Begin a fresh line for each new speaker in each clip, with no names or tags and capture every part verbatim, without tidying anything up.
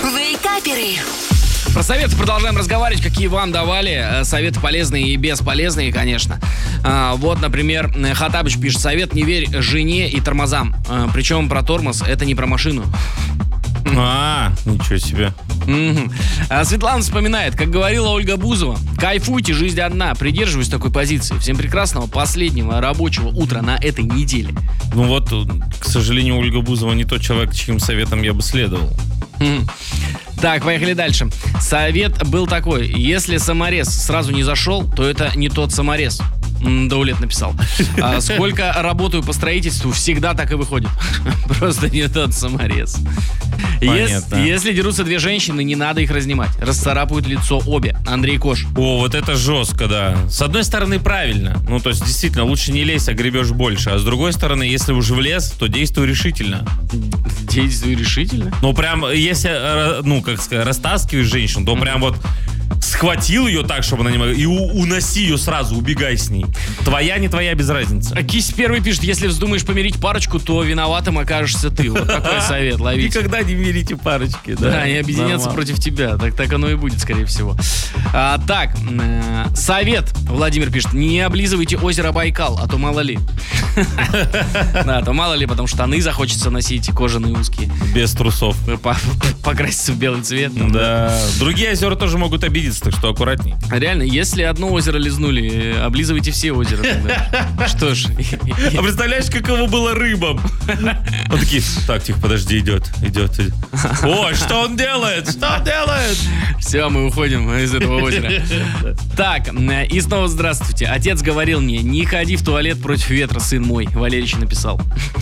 Вейкаперы.
Про советы продолжаем разговаривать, какие вам давали. Советы полезные и бесполезные, конечно. А, вот, например, Хатабыч пишет: совет: не верь жене и тормозам. А, причем про тормоз — это не про машину.
А, ничего себе.
Угу. А Светлана вспоминает, как говорила Ольга Бузова: кайфуйте, жизнь одна. Придерживаюсь такой позиции. Всем прекрасного последнего рабочего утра на этой неделе.
Ну вот, к сожалению, Ольга Бузова не тот человек, чьим советом я бы следовал.
Угу. Так, поехали дальше. Совет был такой: если саморез сразу не зашел, то это не тот саморез. Даулет написал. А сколько работаю по строительству, всегда так и выходит. Просто не тот саморез. Если, если дерутся две женщины, не надо их разнимать. Расцарапают лицо обе. Андрей Кош.
О, вот это жестко, да. С одной стороны, правильно. Ну, то есть, действительно, лучше не лезь, а гребешь больше. А с другой стороны, если уже влез, то действуй решительно.
Действуй решительно?
Ну, прям, если, ну, как сказать, растаскиваешь женщину, то прям вот схватил ее так, чтобы она не могла, и у- уноси ее сразу, убегай с ней. Твоя, не твоя, без разницы.
А Кись первый пишет: если вздумаешь помирить парочку, то виноватым окажешься ты. Вот такой совет, ловите.
Никогда не мирите парочки, да?
Да, они объединятся
Нормально.
против тебя. Так, так оно и будет, скорее всего. А, так, э, совет, Владимир пишет: не облизывайте озеро Байкал, а то мало ли. Да, а то мало ли, потому что штаны захочется носить кожаные узкие.
Без трусов.
По- Покраситься в белый цвет. там,
Да. Другие озера тоже могут обидеться, так что аккуратней.
Реально, если одно озеро лизнули, э, облизывайте все озера тогда. Что ж.
А представляешь, каково было рыбам? Вот такие: так, тихо, подожди, идет, идет. идет. Ой, что он делает? Что он делает?
Все, мы уходим из этого озера. Так, э, и снова здравствуйте. Отец говорил мне: не ходи в туалет против ветра, сын мой. Валерич написал.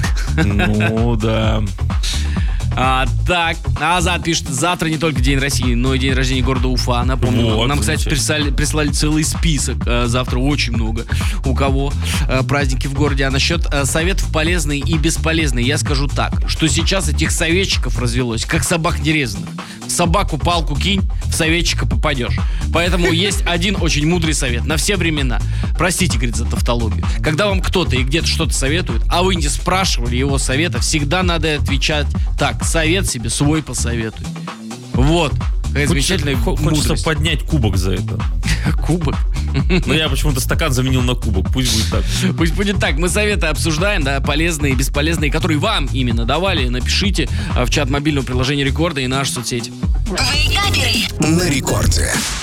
Ну, да.
А, так, Азат пишет: завтра не только День России, но и день рождения города Уфа. Напомню,
Вот,
нам, кстати, прислали, прислали целый список. А, завтра очень много у кого а, праздники в городе. А насчет а, советов полезные и бесполезные, я скажу так, что сейчас этих советчиков развелось, как собак нерезанных. Собаку палку кинь, в советчика попадешь. Поэтому есть один очень мудрый совет на все времена. Простите, говорит, за тавтологию. Когда вам кто-то и где-то что-то советует, а вы не спрашивали его совета, всегда надо отвечать так: совет себе свой посоветуй. Вот. Какая замечательная
Хочется, хочется
мудрость.
поднять кубок за это.
Кубок.
Но я почему-то стакан заменил на кубок. Пусть будет так.
Пусть будет так. Мы советы обсуждаем, да, полезные и бесполезные, которые вам именно давали. Напишите а, в чат мобильного приложения Рекорда и наши соцсети.
Вейкаперы.
На рекорде.